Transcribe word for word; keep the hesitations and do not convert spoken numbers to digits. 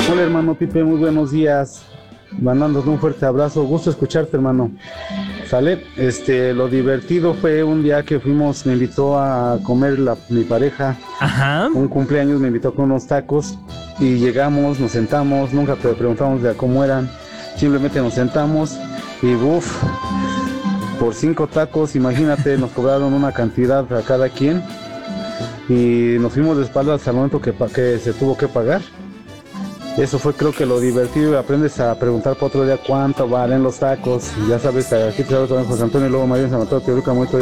Hola hermano Pipe, muy buenos días. Mandándote un fuerte abrazo, gusto escucharte hermano. Sale, este, lo divertido fue un día que fuimos, me invitó a comer la, mi pareja, Ajá. un cumpleaños, me invitó con unos tacos y llegamos, nos sentamos, nunca te preguntamos de cómo eran, simplemente nos sentamos y uff, por cinco tacos, imagínate, nos cobraron una cantidad a cada quien y nos fuimos de espaldas al momento que, que se tuvo que pagar. Eso fue creo que lo divertido, aprendes a preguntar para otro día cuánto valen los tacos, ya sabes, aquí te hablo con José Antonio, luego María San Mateo, Teoruca, muy